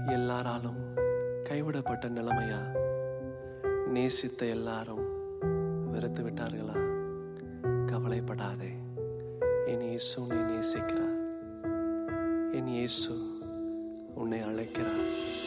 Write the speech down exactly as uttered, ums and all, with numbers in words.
எல்லாராலும் கைவிடப்பட்ட நிலைமையா? நேசித்த எல்லாரும் வெறுத்து விட்டார்களா? கவலைப்படாதே, என் இயேசு உன்னை நேசிக்கிறார். என் இயேசு உன்னை அழைக்கிறார்.